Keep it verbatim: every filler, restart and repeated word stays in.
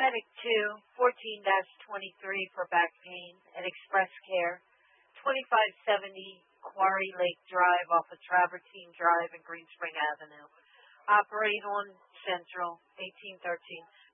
Medic two, fourteen twenty-three for back pain at Express Care, twenty-five seventy Quarry Lake Drive off of Travertine Drive and Green Spring Avenue. Operate on Central, eighteen thirteen.